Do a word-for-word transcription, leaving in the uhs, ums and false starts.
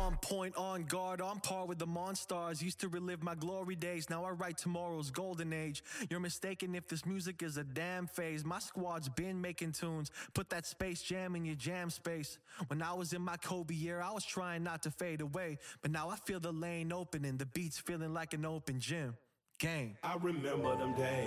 On point, on guard, on par with the Monstars. Used to relive my glory days, now I write tomorrow's golden age. You're mistaken if this music is a damn phase. My squad's been making tunes, put that Space Jam in your jam space. When I was in my Kobe year, I was trying not to fade away, but now I feel the lane opening, the beats feeling like an open gym. Gang. I remember them days.